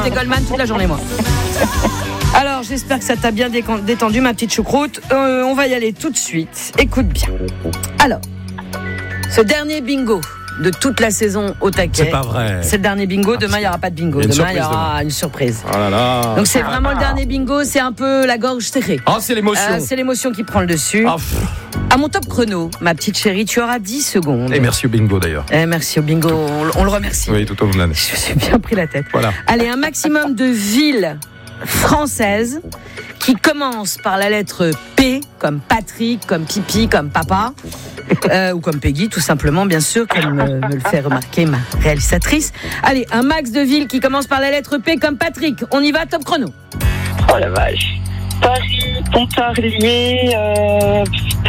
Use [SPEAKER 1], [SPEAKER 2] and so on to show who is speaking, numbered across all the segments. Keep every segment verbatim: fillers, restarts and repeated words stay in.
[SPEAKER 1] j'étais Goldman toute la journée, moi. Alors, j'espère que ça t'a bien détendu, ma petite choucroute. Euh, on va y aller tout de suite. Écoute bien. Alors, ce dernier bingo de toute la saison au taquet.
[SPEAKER 2] C'est pas vrai.
[SPEAKER 1] C'est le dernier bingo. Demain, il n'y aura pas de bingo. Demain, il y aura demain. une surprise.
[SPEAKER 2] Oh là là.
[SPEAKER 1] Donc, c'est vraiment le dernier bingo. C'est un peu la gorge serrée.
[SPEAKER 2] Oh, c'est l'émotion.
[SPEAKER 1] Euh, c'est l'émotion qui prend le dessus. Oh, à mon top chrono, ma petite chérie, tu auras dix secondes.
[SPEAKER 2] Et merci au bingo d'ailleurs.
[SPEAKER 1] Et merci au bingo. On, on le remercie.
[SPEAKER 2] Oui, tout au long de l'année.
[SPEAKER 1] Je me suis bien pris la tête.
[SPEAKER 2] Voilà.
[SPEAKER 1] Allez, un maximum de villes françaises qui commencent par la lettre P, comme Patrick, comme Pipi, comme Papa, euh, ou comme Peggy, tout simplement, bien sûr, comme euh, me le fait remarquer ma réalisatrice. Allez, un max de villes qui commencent par la lettre P, comme Patrick. On y va, top chrono.
[SPEAKER 3] Oh la vache. Paris, Pontarlier, euh...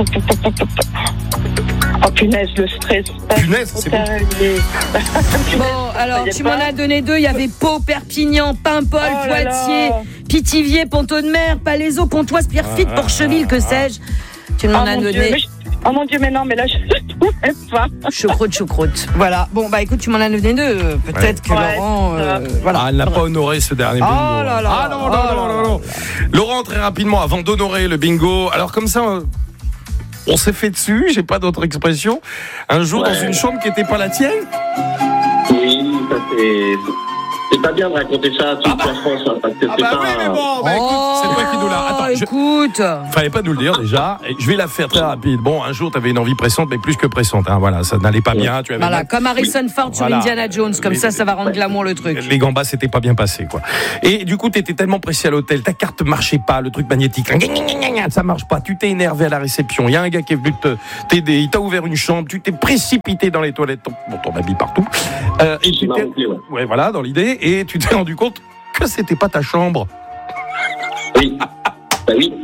[SPEAKER 3] oh punaise, le stress.
[SPEAKER 2] Punaise, c'est bon.
[SPEAKER 1] Bon, alors, tu m'en as donné deux. Il y avait Pau, Perpignan, Paimpol,
[SPEAKER 3] oh
[SPEAKER 1] Poitiers, Pithiviers, Pontaud-de-Mer, Palaiseau, Pontoise, Pierrefitte, ah, Porcheville, que sais-je. Tu m'en
[SPEAKER 3] oh
[SPEAKER 1] as donné.
[SPEAKER 3] Dieu, je... Oh mon Dieu, mais non, mais là, je ne trouvais pas.
[SPEAKER 1] Choucroute, choucroute. Voilà. Bon, bah écoute, tu m'en as donné deux. Peut-être ouais. que ouais, Laurent. Euh, voilà.
[SPEAKER 2] Ah, elle n'a pas honoré ce dernier bingo.
[SPEAKER 1] Oh là là.
[SPEAKER 2] Ah non, non, oh non, non, non, non. Laurent, très rapidement, avant d'honorer le bingo. Alors, comme ça. On s'est fait dessus, j'ai pas d'autre expression. Un jour, ouais. dans une chambre qui n'était pas la tienne.
[SPEAKER 4] Oui, ça c'est. C'est pas bien de raconter ça à toute ah bah. la France, hein, parce que
[SPEAKER 2] ah
[SPEAKER 4] c'est
[SPEAKER 2] bah
[SPEAKER 4] pas.
[SPEAKER 2] Oui, mais bon, bah, écoute,
[SPEAKER 1] oh,
[SPEAKER 2] c'est toi qui nous l'a. Attends,
[SPEAKER 1] écoute.
[SPEAKER 2] Je... Fallait pas nous le dire déjà. Et je vais la faire très rapide. Bon, un jour, t'avais une envie pressante, mais plus que pressante. Hein, voilà, ça n'allait pas bien. Tu avais
[SPEAKER 1] voilà,
[SPEAKER 2] mal...
[SPEAKER 1] comme Harrison Ford sur voilà. Indiana Jones, comme les, ça, ça va rendre glamour le truc.
[SPEAKER 2] Les gambas, c'était pas bien passé, quoi. Et du coup, t'étais tellement pressé à l'hôtel, ta carte marchait pas, le truc magnétique, ça marche pas. Tu t'es énervé à la réception. Il y a un gars qui est venu te t'aider. Il t'a ouvert une chambre. Tu t'es précipité dans les toilettes. Bon, ton habit partout. Euh, et tu t'es...
[SPEAKER 4] Rempli, ouais.
[SPEAKER 2] ouais, voilà, dans l'idée. Et tu t'es rendu compte que c'était pas ta chambre.
[SPEAKER 4] Oui. Bah oui.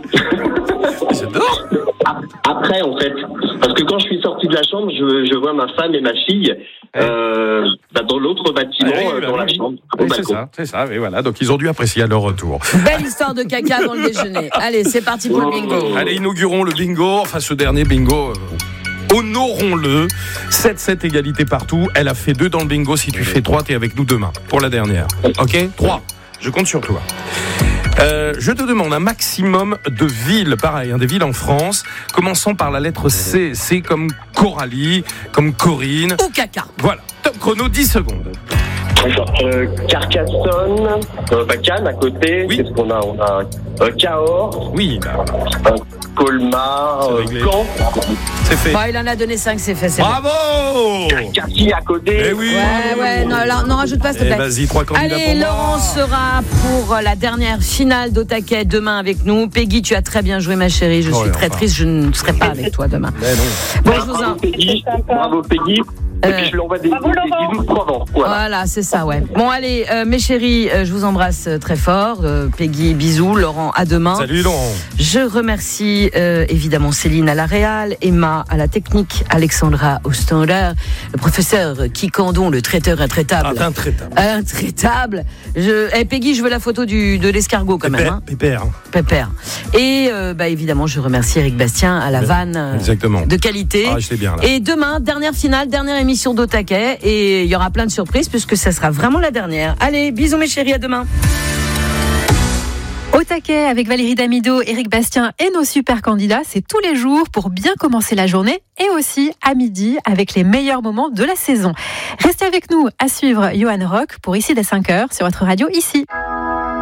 [SPEAKER 2] J'adore.
[SPEAKER 4] Après, en fait, parce que quand je suis sorti de la chambre, je, je vois ma femme et ma fille euh, bah dans l'autre bâtiment,
[SPEAKER 2] ah oui, bah
[SPEAKER 4] dans
[SPEAKER 2] oui.
[SPEAKER 4] la chambre.
[SPEAKER 2] Oui, c'est ça, c'est ça. Et voilà, donc ils ont dû apprécier à leur retour.
[SPEAKER 1] Belle histoire de caca dans le déjeuner. Allez, c'est parti pour oh. le bingo.
[SPEAKER 2] Allez, inaugurons le bingo. Enfin, ce dernier bingo. Euh... Honorons-le. sept sept égalité partout. Elle a fait deux dans le bingo. Si tu fais trois, t'es avec nous demain pour la dernière. Ok ? trois. Je compte sur toi. Euh, je te demande un maximum de villes, pareil, hein, des villes en France, commençant par la lettre C. C comme Coralie, comme Corinne.
[SPEAKER 1] Ou caca.
[SPEAKER 2] Voilà. Top chrono, dix secondes.
[SPEAKER 4] D'accord. Euh, Carcassonne, euh, bah, Cannes à côté.
[SPEAKER 2] Oui.
[SPEAKER 4] Qu'est-ce qu'on a ? On a euh, Cahors.
[SPEAKER 2] Oui, bah voilà.
[SPEAKER 4] Euh, Colmar, euh, Caen.
[SPEAKER 2] C'est fait.
[SPEAKER 1] Bon, il en a donné cinq, c'est fait. C'est
[SPEAKER 2] bravo.
[SPEAKER 4] Cassis à côté.
[SPEAKER 2] Eh oui.
[SPEAKER 1] Ouais, ouais, non, là, n'en rajoute pas, s'il te plaît.
[SPEAKER 2] Vas-y, trois candidats
[SPEAKER 1] Allez,
[SPEAKER 2] pour moi.
[SPEAKER 1] Laurent sera pour la dernière finale d'Au Taquet demain avec nous. Peggy, tu as très bien joué, ma chérie. Je oh, suis très enfin. triste, je ne serai pas avec toi demain.
[SPEAKER 2] Mais non.
[SPEAKER 1] Bon, je vous en...
[SPEAKER 4] Peggy. Bravo, Peggy. Et puis je lui envoie des bisous de Provence. Voilà,
[SPEAKER 1] voilà c'est ça, ouais. Bon, allez, euh, mes chéris, euh, je vous embrasse très fort. Euh, Peggy, bisous. Laurent, à demain.
[SPEAKER 2] Salut, Laurent.
[SPEAKER 1] Je remercie euh, évidemment Céline à la réal, Emma à la technique, Alexandra au standard, le professeur Kikandon, le traiteur intraitable.
[SPEAKER 2] Ah, intraitable.
[SPEAKER 1] Intraitable. Je... Eh, Peggy, je veux la photo du, de l'escargot quand
[SPEAKER 2] Pépère,
[SPEAKER 1] même. Hein.
[SPEAKER 2] Pépère.
[SPEAKER 1] Pépère. Et euh, bah, évidemment, je remercie Eric Bastien à la vanne euh,
[SPEAKER 2] Exactement.
[SPEAKER 1] de qualité.
[SPEAKER 2] Ah, je l'ai bien, là.
[SPEAKER 1] Et demain, dernière finale, dernière émission. émission d'Au Taquet et il y aura plein de surprises puisque ça sera vraiment la dernière. Allez, bisous mes chéris, à demain.
[SPEAKER 5] Au Taquet avec Valérie Damido, Eric Bastien et nos super candidats, c'est tous les jours pour bien commencer la journée et aussi à midi avec les meilleurs moments de la saison. Restez avec nous à suivre Johan Rock pour Ici dès cinq heures sur votre radio Ici.